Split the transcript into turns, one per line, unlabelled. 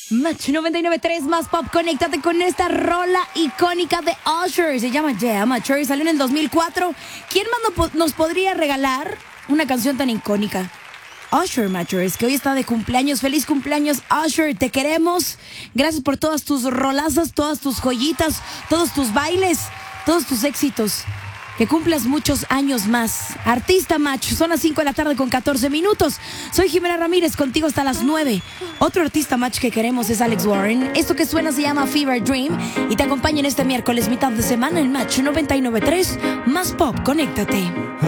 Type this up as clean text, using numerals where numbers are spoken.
Match 99.3 más pop. Conéctate con esta rola icónica de Usher. Se llama Yeah, Mature. Salió en el 2004. ¿Quién más nos podría regalar una canción tan icónica? Usher, Matures, que hoy está de cumpleaños. Feliz cumpleaños, Usher. Te queremos. Gracias por todas tus rolazas, todas tus joyitas, todos tus bailes, todos tus éxitos. Que cumplas muchos años más. Artista Match, son las 5 de la tarde con 14 minutos. Soy Jimena Ramírez, contigo hasta las 9. Otro artista Match que queremos es Alex Warren. Esto que suena se llama Fever Dream y te acompaña en este miércoles, mitad de semana, en Match 99.3 más pop. Conéctate.